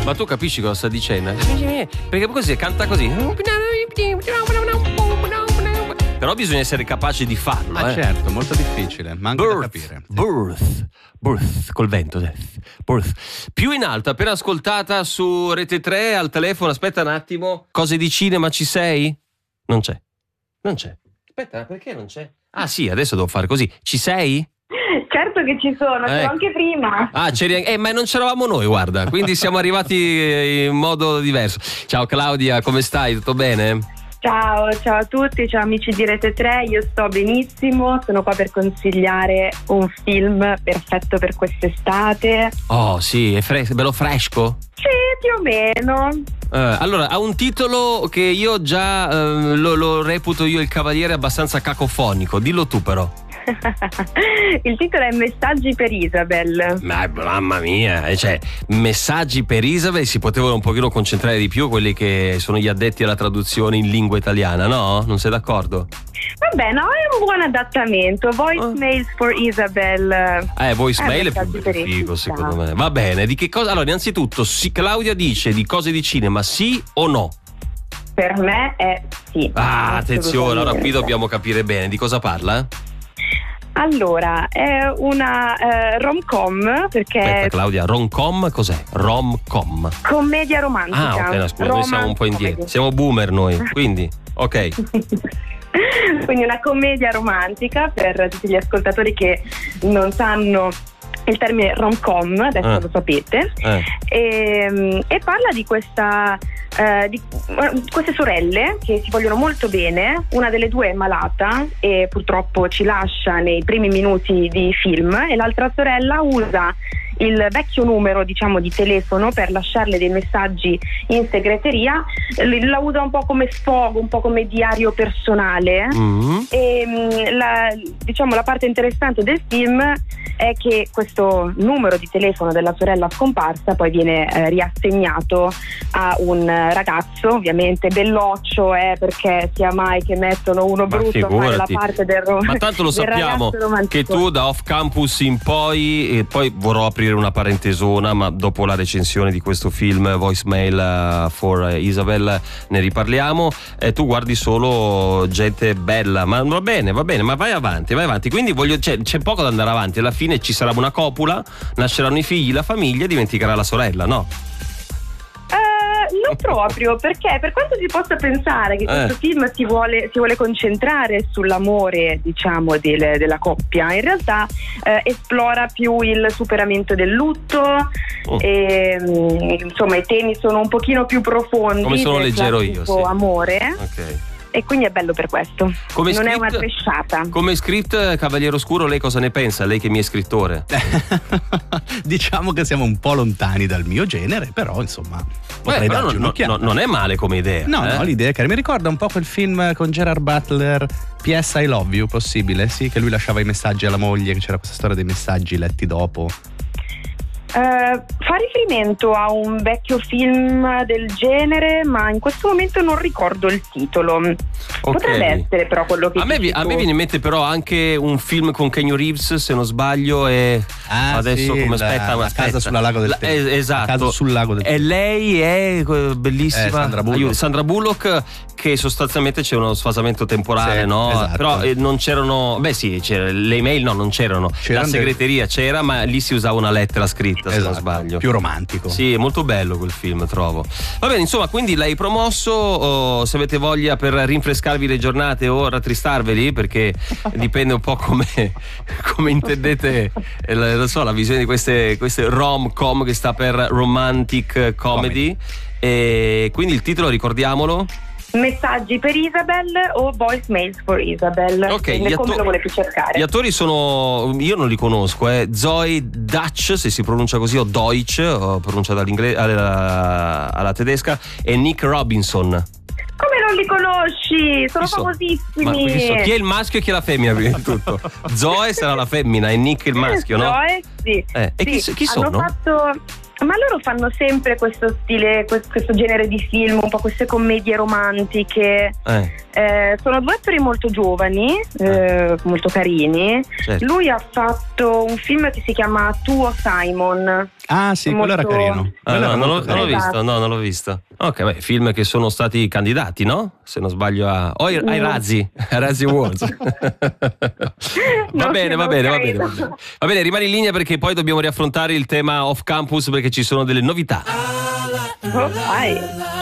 Ma tu capisci cosa sta dicendo? Perché così canta così. Però bisogna essere capaci di farlo. Certo, molto difficile, ma anche da capire. Birth, col vento. Birth. Più in alto, appena ascoltata su Rete 3 al telefono. Aspetta un attimo. Cose di cinema, ci sei? Non c'è. Aspetta, perché non c'è? Ah sì, adesso devo fare così. Ci sei? Certo che ci sono, c'ero anche prima. Ah, ma non c'eravamo noi, guarda. Quindi siamo arrivati in modo diverso. Ciao Claudia, come stai? Tutto bene? Ciao a tutti, ciao amici di Rete 3, io sto benissimo, sono qua per consigliare un film perfetto per quest'estate. Oh sì, è bello fresco? Sì, più o meno. Allora, ha un titolo che io già lo reputo io il cavaliere abbastanza cacofonico, dillo tu però. Il titolo è Messaggi per Isabel. Mamma mia, cioè Messaggi per Isabel, si potevano un pochino concentrare di più quelli che sono gli addetti alla traduzione in lingua italiana, no? Non sei d'accordo? Vabbè, no, è un buon adattamento. Voicemails for Isabel. Voicemail è più figo secondo me. Va bene, di che cosa? Allora, innanzitutto, Claudia dice di cose di cinema, sì o no? Per me è sì. Attenzione, ora qui dobbiamo capire bene di cosa parla. Allora, è una rom-com perché... Aspetta Claudia, rom-com cos'è? Rom-com? Commedia romantica. Ok, no, scusa, noi siamo un po' indietro. Siamo boomer noi, quindi, ok. Quindi una commedia romantica per tutti gli ascoltatori che non sanno il termine rom-com, adesso lo sapete, e parla di di queste sorelle che si vogliono molto bene. Una delle due è malata e purtroppo ci lascia nei primi minuti di film, e l'altra sorella usa il vecchio numero, diciamo, di telefono per lasciarle dei messaggi in segreteria. La usa un po' come sfogo, un po' come diario personale. E la parte interessante del film è che questo numero di telefono della sorella scomparsa poi viene riassegnato a un ragazzo, ovviamente belloccio, perché sia mai che mettono uno brutto a fare la parte del ma tanto lo sappiamo che tu da Off Campus in poi, e poi vorrò aprire una parentesona, ma dopo la recensione di questo film Voicemail for Isabel ne riparliamo, tu guardi solo gente bella, ma va bene, ma vai avanti, quindi c'è poco da andare avanti, alla fine ci sarà una copula, nasceranno i figli, la famiglia, dimenticherà la sorella, no? Non proprio, perché per quanto si possa pensare che questo film si vuole concentrare sull'amore, diciamo, della coppia, in realtà esplora più il superamento del lutto, e, insomma, i temi sono un pochino più profondi. Come sono leggero io, sì. Amore. Ok. E quindi è bello per questo. Non è una tresciata. Come script, Cavaliere Oscuro, lei cosa ne pensa? Lei che mi è scrittore. Diciamo che siamo un po' lontani dal mio genere, però insomma potrei darci un'occhiata. Non è male come idea. No, l'idea è che mi ricorda un po' quel film con Gerard Butler, P.S. I Love You, possibile? Sì, che lui lasciava i messaggi alla moglie, che c'era questa storia dei messaggi letti dopo. Fa riferimento a un vecchio film del genere, ma in questo momento non ricordo il titolo. Potrebbe essere però quello che a me viene in mente però anche un film con Keanu Reeves, se non sbaglio, adesso sì, come aspetta, Casa sul lago del tempo. Esatto. Casa sul lago del tempo. E lei è bellissima, Sandra Bullock, che sostanzialmente c'è uno sfasamento temporale, sì, no? Esatto. Però non c'erano, c'era le email, non c'erano. La segreteria c'era, ma lì si usava una lettera scritta. Se non sbaglio, più romantico. Sì, è molto bello quel film, trovo. Va bene, insomma, quindi l'hai promosso. Se avete voglia per rinfrescarvi le giornate o rattristarveli, perché dipende un po' come intendete la visione di queste rom-com, che sta per romantic comedy. E quindi il titolo, ricordiamolo: Messaggi per Isabel o Voicemails for Isabel. Ok, come lo volete cercare? Gli attori sono, io non li conosco, Zoe Dutch, se si pronuncia così, o Deutsch, o pronunciata all'inglese, alla tedesca, e Nick Robinson. Come non li conosci? Sono famosissimi. Ma chi è il maschio e chi è la femmina, prima di tutto? Zoe sarà la femmina e Nick il maschio, no? Zoe, sì. E chi sono? Ma loro fanno sempre questo stile, questo genere di film, un po' queste commedie romantiche. Sono due attori molto giovani, molto carini. Certo. Lui ha fatto un film che si chiama Tuo Simon. Ah sì, quello era carino. Non l'ho visto, non l'ho visto. Ok, beh, film che sono stati candidati, no? Se non sbaglio ai Razzie Awards. Va bene, rimani in linea perché poi dobbiamo riaffrontare il tema off campus perché ci sono delle novità. Vai.